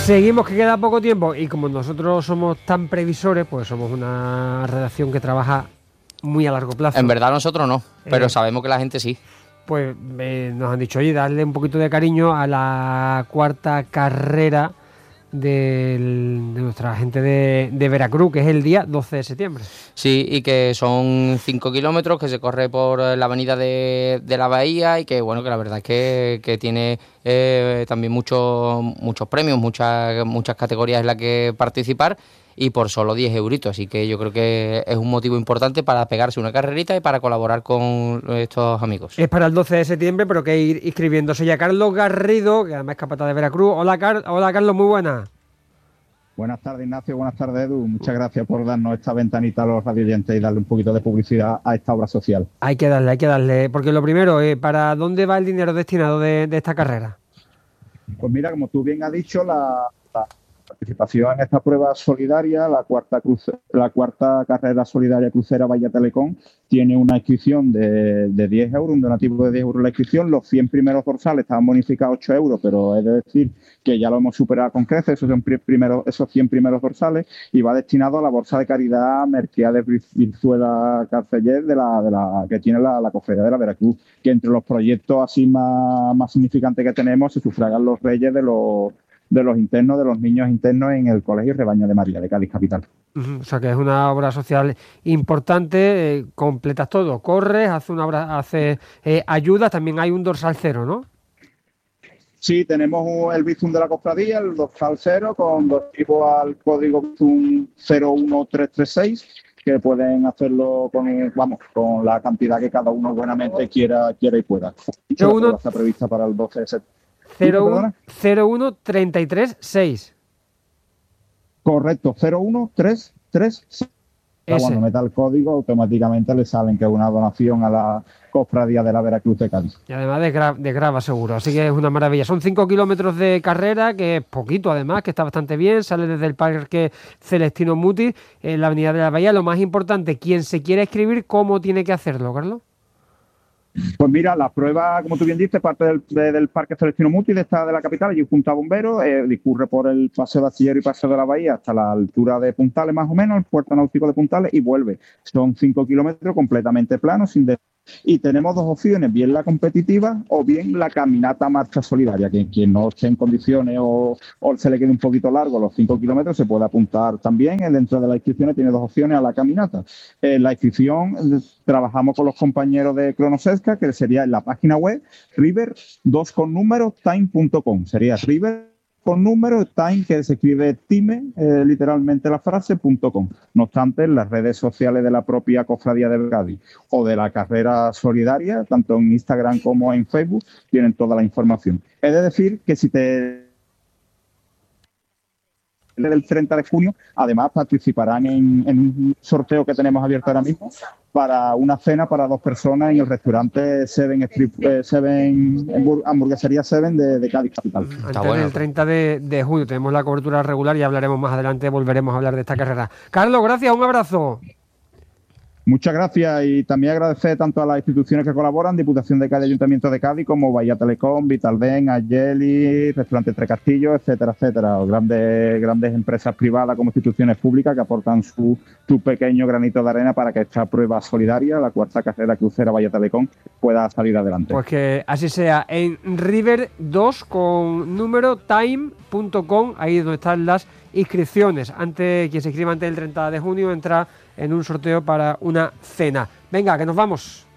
Seguimos, que queda poco tiempo, y como nosotros somos tan previsores, pues somos una redacción que trabaja muy a largo plazo. En verdad nosotros no, pero sabemos que la gente sí. Pues nos han dicho, oye, darle un poquito de cariño a la cuarta carrera de nuestra gente de Veracruz, que es el día 12 de septiembre. Sí, y que son 5 kilómetros, que se corre por la avenida de la Bahía, y que bueno, que la verdad es que tiene también muchos premios, muchas categorías en las que participar, y por solo 10 euritos, así que yo creo que es un motivo importante para pegarse una carrerita y para colaborar con estos amigos. Es para el 12 de septiembre, pero que ir inscribiéndose ya. Carlos Garrido, que además es capataz de Veracruz. Hola, Carlos, muy buenas. Buenas tardes, Ignacio. Buenas tardes, Edu. Muchas gracias por darnos esta ventanita a los radioyentes y darle un poquito de publicidad a esta obra social. Hay que darle. Porque lo primero, ¿para dónde va el dinero destinado de esta carrera? Pues mira, como tú bien has dicho, la participación en esta prueba solidaria, la cuarta carrera solidaria crucera Bahía Telecom, tiene una inscripción de 10 euros, un donativo de 10 euros la inscripción. Los 100 primeros dorsales estaban bonificados 8 euros, pero es de decir que ya lo hemos superado con creces, esos 100 primeros dorsales, y va destinado a la bolsa de caridad Merquiades Virzuela Carceller de la que tiene la Cofradía de la Veracruz, que entre los proyectos así más significantes que tenemos se sufragan los reyes de los internos, de los niños internos en el Colegio Rebaño de María de Cádiz capital. O sea que es una obra social importante, completas todo, corres, haces ayudas, también hay un dorsal cero, ¿no? Sí, tenemos el Bizum de la cofradía, el dorsal cero, con donativo al código Bizum 01336, que pueden hacerlo con la cantidad que cada uno buenamente quiera y pueda. Está prevista para el 12 de septiembre. 01336. Correcto, 01336. Cuando meta el código, automáticamente le salen que es una donación a la cofradía de la Veracruz de Cádiz. Y además de grava seguro, así que es una maravilla. Son 5 kilómetros de carrera, que es poquito además, que está bastante bien. Sale desde el Parque Celestino Mutis, en la avenida de la Bahía. Lo más importante, quien se quiera inscribir, ¿cómo tiene que hacerlo, Carlos? Pues mira, la prueba, como tú bien dices, parte del Parque Celestino Mutis de la capital, allí junto a Bomberos, discurre por el Paseo de Astillero y Paseo de la Bahía hasta la altura de Puntales, más o menos, el puerto náutico de Puntales, y vuelve. Son 5 kilómetros completamente planos, y tenemos dos opciones, bien la competitiva o bien la caminata marcha solidaria, que quien no esté en condiciones o se le quede un poquito largo los 5 kilómetros se puede apuntar también. Dentro de las inscripciones tiene dos opciones a la caminata. La inscripción trabajamos con los compañeros de Cronosesca, que sería en la página web river2time.com. Sería river con número, time, que se escribe time, literalmente la frase, .com. No obstante, en las redes sociales de la propia Cofradía de Cádiz o de la carrera solidaria, tanto en Instagram como en Facebook, tienen toda la información. Es de decir que si te del 30 de junio, además participarán en un sorteo que tenemos abierto ahora mismo para una cena para 2 personas en el restaurante Seven Hamburguesería Seven de Cádiz capital. Antes del 30 de junio tenemos la cobertura regular y hablaremos más adelante, volveremos a hablar de esta carrera. Carlos, gracias, un abrazo. Muchas gracias, y también agradecer tanto a las instituciones que colaboran, Diputación de Cádiz, Ayuntamiento de Cádiz, como Bahía Telecom, Vitalden, Ayeli, Restaurante Tres Castillos, etcétera, etcétera. Grandes empresas privadas como instituciones públicas que aportan su pequeño granito de arena para que esta prueba solidaria, la cuarta carrera crucera Bahía Telecom, pueda salir adelante. Pues que así sea. En River2 con número time.com, ahí es donde están las inscripciones. Quien se inscriba antes del 30 de junio entra en un sorteo para una cena. Venga, que nos vamos.